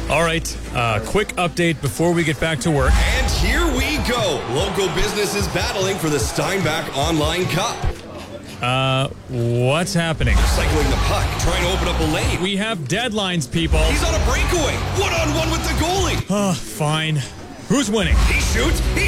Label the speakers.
Speaker 1: All right, quick update before we get back to work.
Speaker 2: And here we go. Local businesses battling for the Steinbach Online Cup.
Speaker 1: What's happening?
Speaker 2: Cycling the puck, trying to open up a lane.
Speaker 1: We have deadlines, people.
Speaker 2: He's on a breakaway. One-on-one with the goalie.
Speaker 1: Fine. Who's winning?
Speaker 2: He shoots. He